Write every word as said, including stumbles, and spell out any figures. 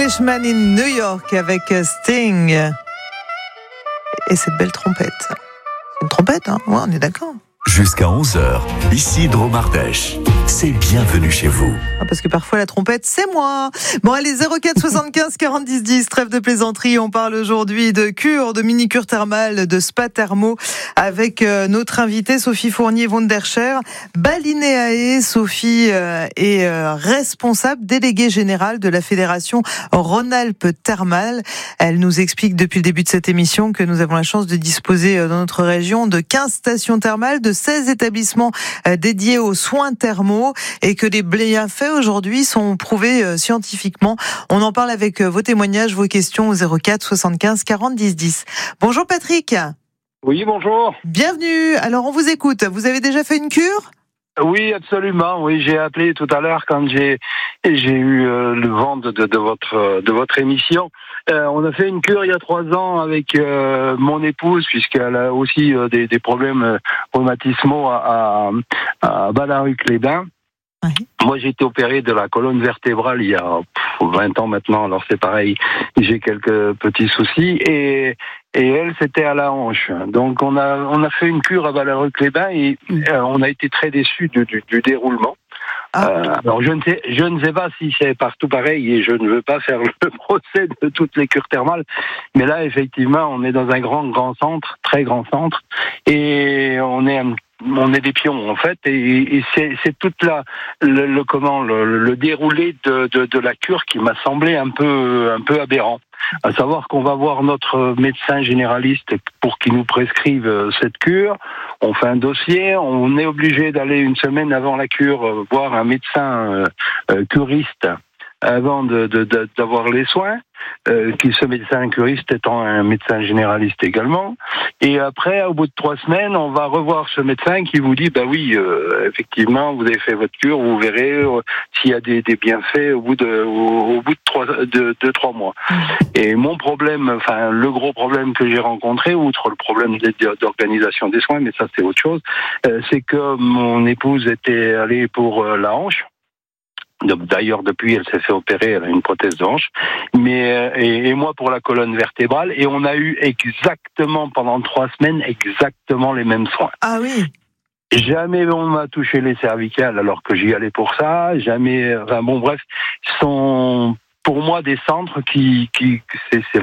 Englishman in New York avec Sting. Et cette belle trompette. C'est une trompette, hein? Ouais, on est d'accord. Jusqu'à onze heures, ici Drôme Ardèche. C'est bienvenue chez vous. Ah, parce que parfois la trompette, c'est moi. Bon, allez, zéro quatre soixante-quinze quarante dix dix, trêve de plaisanterie. On parle aujourd'hui de cure, de mini-cure thermale, de spa thermo avec euh, notre invitée Sophie Fournier-Wundercher, Balineae. Sophie euh, est euh, responsable déléguée générale de la Fédération Rhône-Alpes Thermale. Elle nous explique depuis le début de cette émission que nous avons la chance de disposer euh, dans notre région de quinze stations thermales, de seize établissements euh, dédiés aux soins thermaux, et que les bienfaits aujourd'hui sont prouvés euh, scientifiquement. On en parle avec euh, vos témoignages, vos questions au zéro quatre soixante-quinze quarante dix dix. Bonjour Patrick. Oui, bonjour. Bienvenue. Alors on vous écoute. Vous avez déjà fait une cure ? Oui, absolument. Oui, j'ai appelé tout à l'heure quand j'ai j'ai eu euh, le vent de, de, de votre de votre émission. Euh, on a fait une cure il y a trois ans avec euh, mon épouse, puisqu'elle a aussi euh, des, des problèmes euh, rhumatismaux à, à, à Ballaruc-les-Bains. Oui. Moi, j'ai été opéré de la colonne vertébrale il y a pff, vingt ans maintenant. Alors c'est pareil, j'ai quelques petits soucis et et elle, c'était à la hanche. Donc on a on a fait une cure à Ballaruc-les-Bains et euh, on a été très déçus du, du, du déroulement. Ah. Euh, alors je ne sais, je ne sais pas si c'est partout pareil et je ne veux pas faire le procès de toutes les cures thermales, mais là effectivement on est dans un grand grand centre, très grand centre, et on est un on est des pions en fait, et, et c'est, c'est toute la le, le comment le, le déroulé de, de, de la cure qui m'a semblé un peu un peu aberrant. À savoir qu'on va voir notre médecin généraliste pour qu'il nous prescrive cette cure. On fait un dossier, on est obligé d'aller une semaine avant la cure voir un médecin euh, curiste avant de, de, de, d'avoir les soins, euh, qui ce médecin curiste étant un médecin généraliste également. Et après, au bout de trois semaines, on va revoir ce médecin qui vous dit, bah oui, euh, effectivement, vous avez fait votre cure, vous verrez euh, s'il y a des, des bienfaits au bout de, au, au bout de trois, de, de trois mois. Et mon problème, enfin, le gros problème que j'ai rencontré, outre le problème d'organisation des soins, mais ça c'est autre chose, euh, c'est que mon épouse était allée pour euh, la hanche. D'ailleurs, depuis, elle s'est fait opérer, elle a une prothèse de hanche, mais et, et moi pour la colonne vertébrale, et on a eu exactement pendant trois semaines exactement les mêmes soins. Ah oui. Jamais on m'a touché les cervicales alors que j'y allais pour ça. Jamais, enfin bon, bref, sont pour moi des centres qui, qui c'est, c'est